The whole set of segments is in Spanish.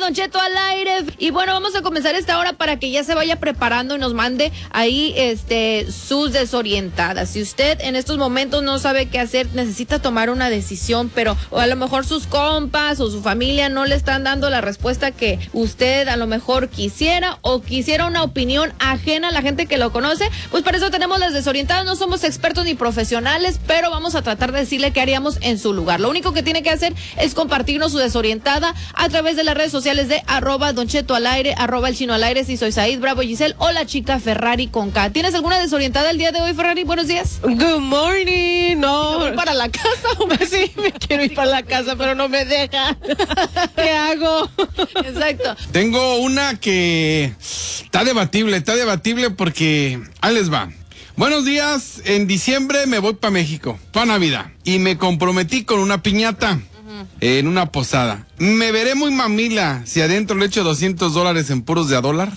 Don Cheto al aire. Y bueno, vamos a comenzar esta hora para que ya se vaya preparando y nos mande ahí sus desorientadas. Si usted en estos momentos no sabe qué hacer, necesita tomar una decisión, pero a lo mejor sus compas o su familia no le están dando la respuesta que usted a lo mejor quisiera, o quisiera una opinión ajena a la gente que lo conoce, pues para eso tenemos las desorientadas. No somos expertos ni profesionales, pero vamos a tratar de decirle qué haríamos en su lugar. Lo único que tiene que hacer es compartirnos su desorientada a través de las redes sociales de @Don Cheto al aire, @El Chino al aire, si soy Said, Bravo Giselle o la chica Ferrari con K. ¿Tienes alguna desorientada el día de hoy, Ferrari? Buenos días. Good morning. No. ¿Me voy para la casa? Sí, me quiero ir para la casa, pero no me deja. ¿Qué hago? Exacto. Tengo una que está debatible porque ahí les va. Buenos días, en diciembre me voy para México, para Navidad, y me comprometí con una piñata en una posada. Me veré muy mamila si adentro le echo $200 en puros de a dólar.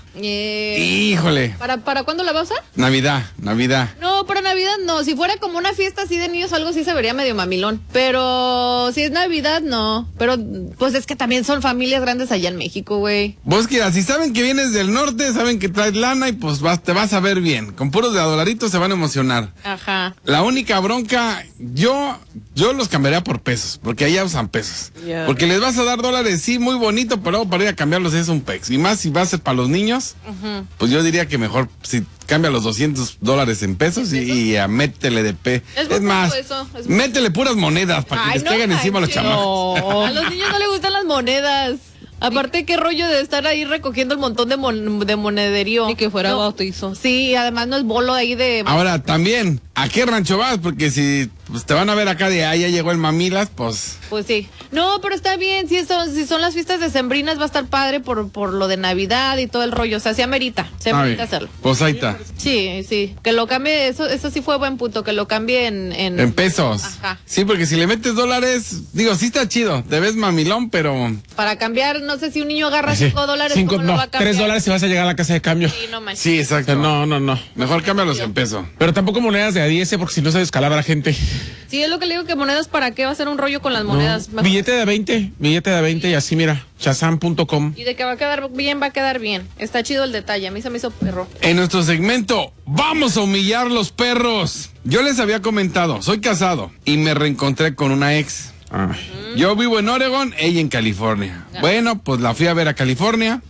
Híjole. ¿Para cuándo la vas a usar? Navidad. No, para Navidad no. Si fuera como una fiesta así de niños o algo así, se vería medio mamilón. Pero si es Navidad, no. Pero pues es que también son familias grandes allá en México, güey. Vos, Kira, si saben que vienes del norte, saben que traes lana y pues te vas a ver bien. Con puros de a dolaritos se van a emocionar. Ajá. La única bronca, yo los cambiaría por pesos, porque allá usan pesos. Yeah. Porque les vas a dar dólares, sí, muy bonito, pero luego para ir a cambiarlos es un pex. Y más si va a ser para los niños, pues yo diría que mejor si cambia los $200 en pesos y métele de pe. Es más, eso, métele puras monedas para que les caigan encima los chamacos. A los niños no les gustan las monedas. Aparte, qué rollo de estar ahí recogiendo el montón de monederío. Ni que fuera bautizo. Sí, además no es bolo ahí de... Ahora, también, ¿a qué rancho vas? Porque si pues, te van a ver acá de ya llegó el Mamilas, pues... Pues sí. No, pero está bien, si son las fiestas decembrinas va a estar padre por lo de Navidad y todo el rollo. O sea, se amerita hacerlo. Pues ahí está. Sí. Que lo cambie, eso sí fue buen punto, que lo cambie en pesos. Ajá. Sí, porque si le metes dólares, digo, sí está chido, te ves mamilón, pero... Para cambiar, no sé si un niño agarra $5, ¿cómo lo va a cambiar? $3 si vas a llegar a la casa de cambio. Sí, no manches. Sí, exacto. No. Mejor cámbialos en peso. Pero tampoco monedas de a 10, porque si no se descalabra la gente. Sí, es lo que le digo, que monedas, ¿para qué va a ser un rollo con las monedas? No. Billete de 20 y así mira, Shazam.com. Y de que va a quedar bien. Está chido el detalle, a mí se me hizo perro. En nuestro segmento, vamos a humillar los perros. Yo les había comentado, soy casado y me reencontré con una ex. Yo vivo en Oregon, ella en California. Bueno, pues la fui a ver a California.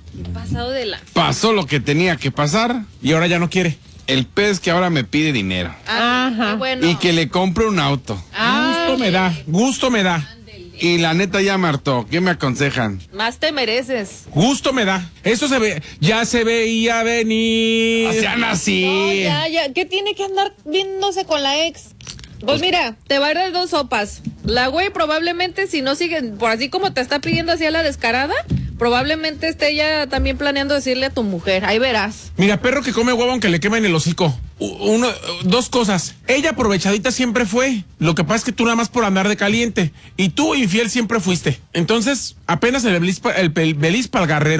Pasó lo que tenía que pasar. Y ahora ya no quiere. El pez que ahora me pide dinero. Ajá. Bueno. Y que le compre un auto. Gusto me da. Y la neta ya me hartó. ¿Qué me aconsejan? Más te mereces. Gusto me da. Eso ya se veía venir. Sean así. No, ya. ¿Qué tiene que andar viéndose con la ex? Pues mira, te va a ir de dos sopas. La güey probablemente, si no sigue, por así como te está pidiendo así a la descarada, probablemente esté ella también planeando decirle a tu mujer. Ahí verás. Mira, perro que come huevo aunque le quemen el hocico. Dos cosas. Ella aprovechadita siempre fue. Lo que pasa es que tú nada más por andar de caliente. Y tú infiel siempre fuiste. Entonces, apenas el belis para el garrero.